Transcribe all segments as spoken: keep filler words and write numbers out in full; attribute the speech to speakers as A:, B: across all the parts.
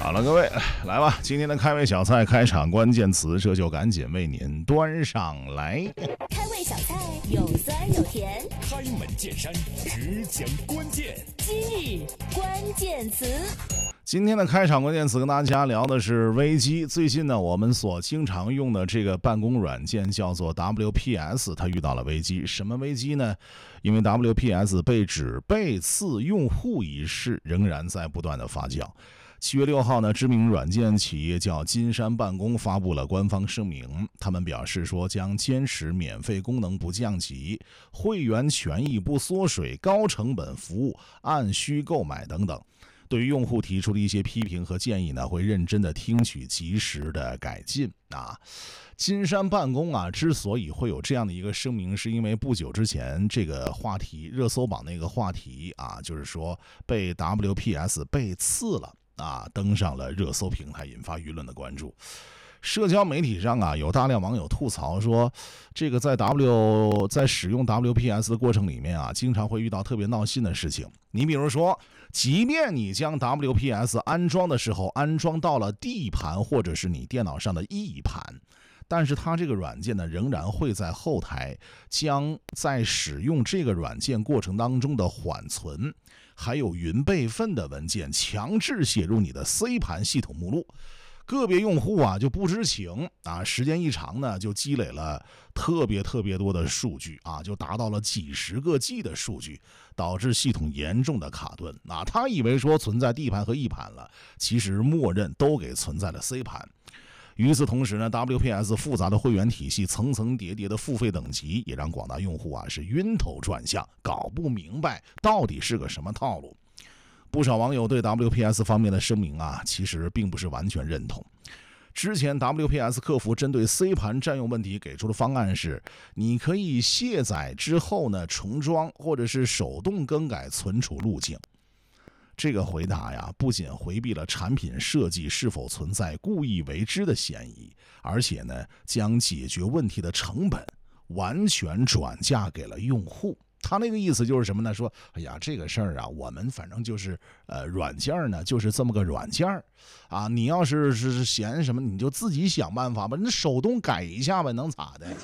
A: 好了，各位来吧，今天的开胃小菜开场关键词，这就赶紧为您端上来。
B: 开胃小菜有酸有甜，
C: 开门见山，只讲关键。
B: 今日关键词。
A: 今天的开场关键词跟大家聊的是危机。最近呢，我们所经常用的这个办公软件叫做 W P S， 它遇到了危机。什么危机呢？因为 W P S 被指背刺用户一事仍然在不断的发酵。七月六号呢，知名软件企业叫金山办公发布了官方声明，他们表示说将坚持免费功能不降级，会员权益不缩水，高成本服务按需购买等等。对于用户提出的一些批评和建议呢，会认真的听取，及时的改进啊。金山办公啊，之所以会有这样的一个声明，是因为不久之前这个话题热搜榜那个话题啊，就是说被 W P S 被刺了啊，登上了热搜平台，引发舆论的关注。社交媒体上啊，有大量网友吐槽说，这个在 W 在使用 W P S 的过程里面啊，经常会遇到特别闹心的事情。你比如说，即便你将 W P S 安装的时候安装到了 D 盘或者是你电脑上的 E 盘，但是它这个软件呢，仍然会在后台将在使用这个软件过程当中的缓存还有云备份的文件强制写入你的 C 盘系统目录。个别用户啊就不知情啊，时间一长呢，就积累了特别特别多的数据啊，就达到了几十个 G 的数据，导致系统严重的卡顿啊。他以为说存在 D 盘和 E 盘了，其实默认都给存在了 C 盘。与此同时呢 ，W P S 复杂的会员体系、层层叠叠的付费等级，也让广大用户啊是晕头转向，搞不明白到底是个什么套路。不少网友对 W P S 方面的声明啊，其实并不是完全认同。之前 W P S 客服针对 C 盘占用问题给出的方案是，你可以卸载之后呢重装，或者是手动更改存储路径。这个回答呀，不仅回避了产品设计是否存在故意为之的嫌疑，而且呢，将解决问题的成本完全转嫁给了用户。他那个意思就是什么呢？说，哎呀，这个事儿啊，我们反正就是呃，软件呢就是这么个软件啊，你要是是嫌什么，你就自己想办法吧，你手动改一下吧，能咋的？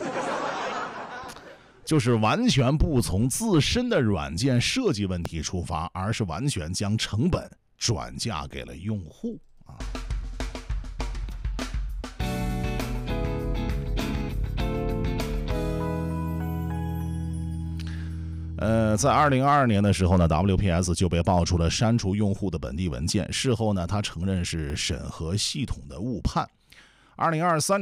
A: 就是完全不从自身的软件设计问题出发，而是完全将成本转嫁给了用户啊。呃，在二零二二年的时候呢 ，W P S 就被爆出了删除用户的本地文件。事后呢，他承认是审核系统的误判。二零二三